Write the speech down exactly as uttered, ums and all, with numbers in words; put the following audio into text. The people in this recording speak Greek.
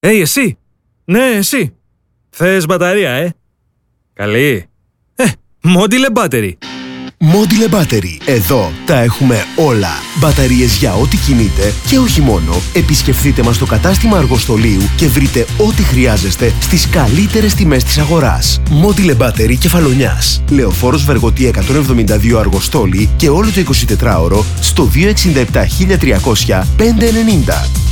Ει, εσύ! Ναι, εσύ! Θες μπαταρία, ε? Καλή! Ε, Modile Battery! Modile Battery. Εδώ τα έχουμε όλα. Μπαταρίες για ό,τι κινείτε και όχι μόνο. Επισκεφθείτε μας στο κατάστημα Αργοστολίου και βρείτε ό,τι χρειάζεστε στις καλύτερες τιμές της αγοράς. Modile Battery Κεφαλονιάς. Λεωφόρος Βεργοτή εκατόν εβδομήντα δύο Αργοστόλη και όλο το εικοσιτετράωρο στο δύο έξι επτά τρία μηδέν μηδέν πέντε εννιά μηδέν.